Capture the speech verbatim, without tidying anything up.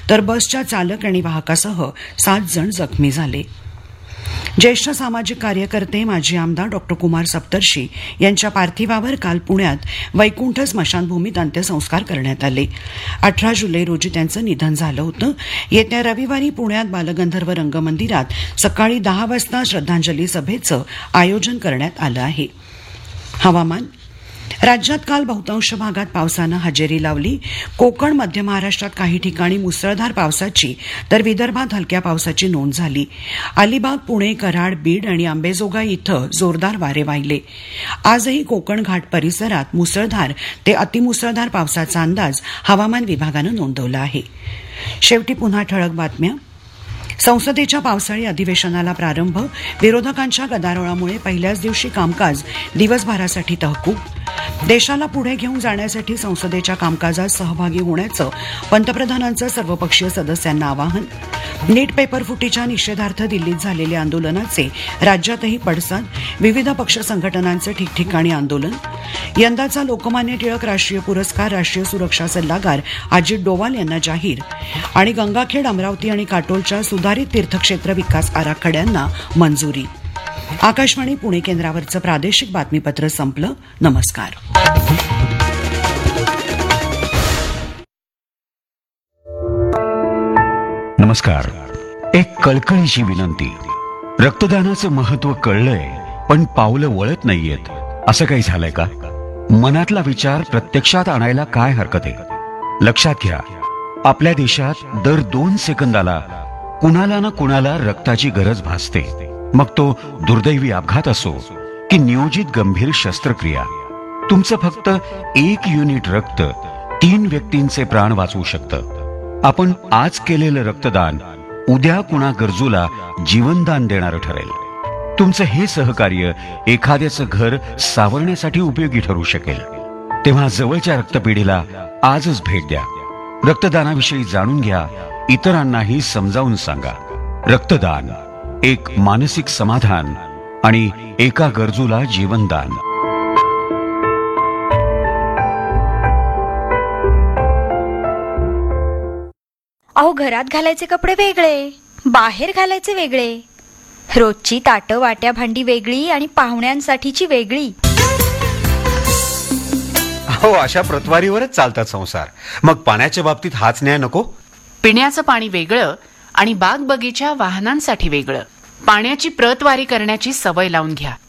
तर बसच्या चालक आणि वाहकासह सात जण जखमी झाले. ज्येष्ठ सामाजिक कार्यकर्ते माजी आमदार डॉक्टर कुमार सप्तर्षी यांच्या पार्थिवावर काल पुण्यात वैकुंठ स्मशानभूमीत अंत्यसंस्कार करण्यात आले. अठरा जुलै रोजी त्यांचं निधन झालं होतं. येत्या रविवारी पुण्यात बालगंधर्व रंगमंदिरात सकाळी दहा वाजता श्रद्धांजली सभेचं आयोजन करण्यात आलं आहे. हवामान. राज्यात काल बहुतांश भागात पावसानं हजेरी लावली. कोकण मध्य महाराष्ट्रात काही ठिकाणी मुसळधार पावसाची तर विदर्भात हलक्या पावसाची नोंद झाली. अलिबाग, पुणे, कराड, बीड आणि अंबेजोगाई इथं जोरदार वारे वाहिले. आजही कोकण घाट परिसरात मुसळधार ते अतिमुसळधार पावसाचा अंदाज हवामान विभागानं नोंदवला आहे. शेवटी पुन्हा ठळक बातम्या. संसदेच्या पावसाळी अधिवेशनाला प्रारंभ. विरोधकांच्या गदारोळामुळे पहिल्याच दिवशी कामकाज दिवसभरासाठी तहकूब. देशाला पुढे घेऊन जाण्यासाठी संसदेच्या कामकाजात सहभागी होण्याचं पंतप्रधानांचं सर्वपक्षीय सदस्यांना आवाहन. नीट पेपर फुटीच्या निषेधार्थ दिल्लीत झालेल्या आंदोलनाचे राज्यातही पडसाद. विविध पक्ष संघटनांचं ठिकठिकाणी आंदोलन. यंदाचा लोकमान्य टिळक राष्ट्रीय पुरस्कार राष्ट्रीय सुरक्षा सल्लागार अजित डोवाल यांना जाहीर. आणि गंगाखेड, अमरावती आणि काटोलच्या सुधारित तीर्थक्षेत्र विकास आराखड्यांना मंजुरी. आकाशवाणी पुणे केंद्रावरचं प्रादेशिक बातमीपत्र संपलं. नमस्कार. नमस्कार. एक कळकळीची विनंती. रक्तदानाचं महत्व कळलंय पण पावलं वळत नाहीयेत. असं काही झालंय का? मनातला विचार प्रत्यक्षात आणायला काय हरकत आहे? लक्षात घ्या, आपल्या देशात दर दोन सेकंदाला कुणाला ना कुणाला रक्ताची गरज भासते. मग तो दुर्दैवी अपघात असो की नियोजित गंभीर शस्त्रक्रिया. तुमचं फक्त एक युनिट रक्त तीन व्यक्तींचे प्राण वाचवू शकतं. आपण आज केलेलं रक्तदान उद्या कुणा गरजूला जीवनदान देणारं ठरेल. तुमचं हे सहकार्य एखाद्याचं घर सावरण्यासाठी उपयोगी ठरू शकेल. तेव्हा जवळच्या रक्तपेढीला आजच भेट द्या. रक्तदानाविषयी जाणून घ्या. इतरांनाही समजावून सांगा. रक्तदान एक मानसिक समाधान आणि एका गरजूला जीवनदान. अहो, घरात घालायचे कपडे वेगळे, बाहेर घालायचे वेगळे. रोजची ताटं, वाट्या, भांडी वेगळी आणि पाहुण्यांसाठीची वेगळी. हो, अशा प्रतवारीवरच चालतात संसार. मग पाण्याच्या बाबतीत हाच न्याय नको? पिण्याचं पाणी वेगळं आणि बाग बगीचा, वाहनांसाठी वेगळं. पाण्याची प्रतवारी करण्याची सवय लावून घ्या.